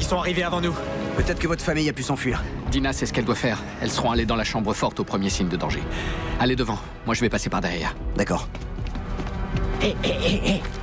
Ils sont arrivés avant nous. Peut-être que votre famille a pu s'enfuir. Dina sait ce qu'elle doit faire. Elles seront allées dans la chambre forte au premier signe de danger. Allez devant, moi je vais passer par derrière. D'accord. Hé, hé, hé, hé.